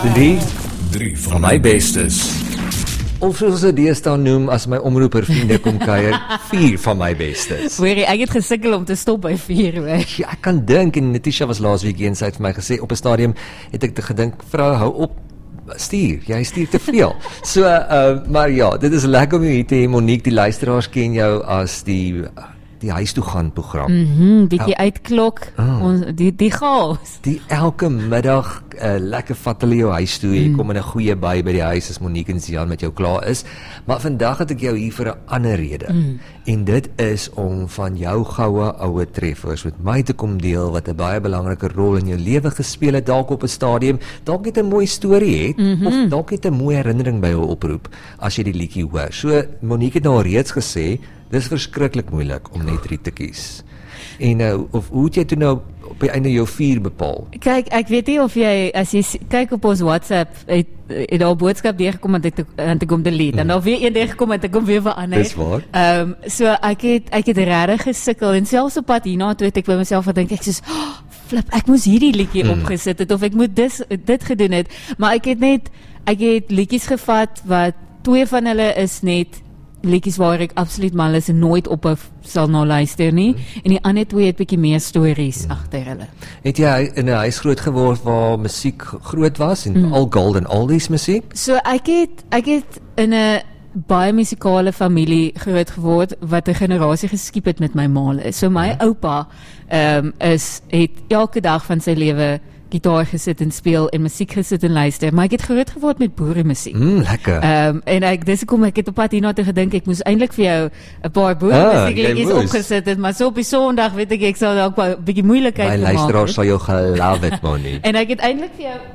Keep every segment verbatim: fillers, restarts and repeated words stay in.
Drie, drie van my bestes. Of soos dit deesdae noem as my omroeper vriende kom kuier, vier van my bestes. Hoorie, ek het gesukkel om te stop by vier, hoor. Ja, ek kan dink, en Natisha was laasweek een, sy het vir my gesê, op 'n stadium het ek te gedink, vrou, hou op, stuur, jy stuur te veel. So, uh, maar ja, dit is lekker om hier te hê, Monique, die luisteraars ken jou as die... die huis toe gaan program. Mhm, bietjie El uitklok, oh. ons, die, die chaos. Die elke middag uh, lekker vat hulle jou huis toe, jy mm. kom in 'n goeie by by die huis as Monique en Sian met jou klaar is, maar vandag het ek jou hier vir 'n ander rede, mm. en dit is om van jou goue oue treffers met my te kom deel, wat 'n baie belangrike rol in jou lewe gespeel het, dalk op 'n stadium, dalk het 'n mooi storie het, mm-hmm. of dalk het 'n mooi herinnering by jou oproep, as jy die liedjie hoor. So, Monique het nou reeds gesê, dis verskriklik moeilik om net drie te kies. En uh, of hoe het jy toe nou op die einde jou vier bepaal? Kyk, ek weet nie of jy, as jy kyk op ons WhatsApp, het, het daar 'n boodskap deurgekom en ek en ek kom delete, mm. en dan weer een deurgekom en ek kom weer verander. Dis waar. Ehm um, so ek het ek het regtig gesukkel en selfs op pad hierna toe het ek by myself gedink, ek soos oh, flip, ek moes hierdie liedjie mm. opgesit het of ek moet dis dit gedoen het, maar ek het net ek het liedjies gevat wat twee van hulle is net liedjies waar ek absoluut mal is en nooit op sal nou luister nie, mm. en die ander twee het bietjie meer stories mm. agter hulle. Het jy in 'n huis groot geword waar musiek groot was en mm. al golden oldies musiek? So ek het ek het in 'n baie musikale familie groot geword wat 'n generasie geskiep het met my ma is. So my mm. oupa um, is het elke dag van sy lewe gitaar gesit en speel en musiek gesit en luister, maar ek het groot geword met boeremusiek. Mm, lekker. Um, en ek, dis kom ek het op pad hierna te gedink, ek moes eintlik vir jou 'n paar boeremusiekliedjies ah, opgesit het, maar so op die Sondag weet ek, ek sal dalk 'n bietjie moeilikheid gemaak. My luisteraars sal jou gelove het, Monique. En ek het eintlik vir jou,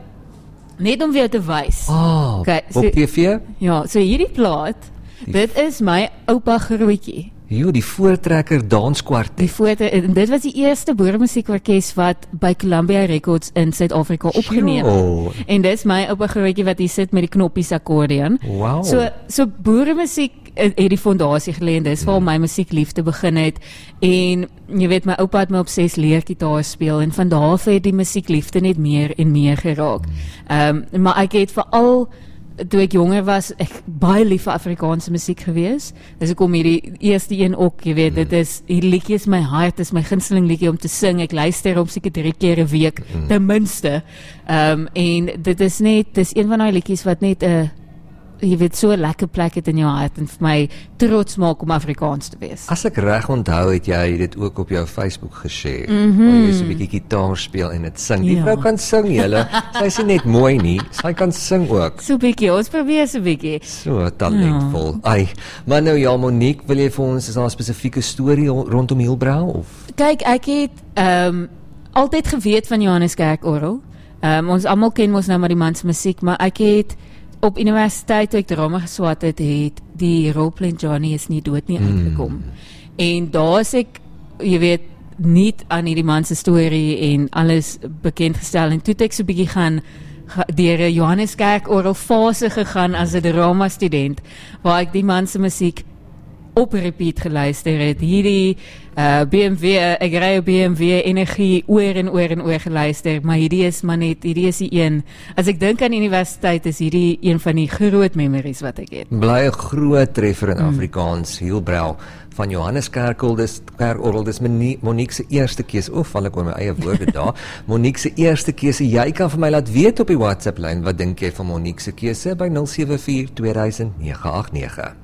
net om vir jou te wys. Oh, okay, so, op T V? Ja, so hierdie plaat, die dit is my oupa grootjie. Jo, die Voortrekker Danskwartet. Die Voortrekker, en dit was die eerste boeremusiekorkes wat by Columbia Records in Suid-Afrika opgeneem het. En dis my oupa grootjie wat hier sit met die knoppies akkordeon. Wow. So so boeremusiek het die fondasie gelê en dis waar hmm. my musiekliefde begin het. En jy weet, my oupa het my op ses leer gitaar speel en van daar af het die musiekliefde net meer en meer geraak. Ehm um, maar ek het veral toe ek jonger was, ek baie lief vir Afrikaanse musiek gewees. Dus ek kom hierdie eerste een ook, jy weet, mm. dit is, hierdie liedjie is my hart, is my gunsteling liedjie om te sing. Ek luister om seker drie keer 'n week, mm. ten minste. Um, en dit is net, dit is een van die liedjies wat net 'n uh, jy weet, so 'n lekker plek het in jou hart en vir my trots maak om Afrikaans te wees. As ek reg onthou, het jy dit ook op jou Facebook geshare, mm-hmm. waar jy so 'n bietjie gitaar speel en dit sing. Die ja. vrou kan sing, julle. Sy is nie net mooi nie, sy kan sing ook. So 'n bietjie, ons probeer so 'n bietjie. So talentvol. Ja. Ai, maar nou ja, Monique, wil jy vir ons, is daar 'n spesifieke storie rondom Hielbrau of? Kyk, ek het ehm um, altyd geweet van Johannes Kerkorrel. Ehm um, ons almal ken mos nou maar die man se musiek, maar ek het op universiteit toe ek drama geswat het, het die rolprent Johnny is nie dood nie mm. uitgekom. En daar is ek, jy weet, nie aan hierdie man se storie en alles bekend gestel en toe het ek so 'n bietjie gaan deur 'n Johannes Kerkorrel fase gegaan as 'n drama student waar ek die man se musiek op repeat geluister het. Hierdie uh, B M W, ek ry op B M W energie oor en oor en oor geluister, maar hierdie is maar net, hierdie is die een. As ek dink aan universiteit, is hierdie een van die groot memories wat ek het. Bly 'n groot treffer in Afrikaans, mm. Hielbrau van Johannes Kerkorrel, dis Kerkorrel, dis Monique se eerste keuse. O, val ek oor my eie woorde daar. Monique se eerste keuse. Jy kan vir my laat weet op die WhatsApp lyn, wat dink jy van Monique se keuse by nul sewe vier twee duisend nege agt nege.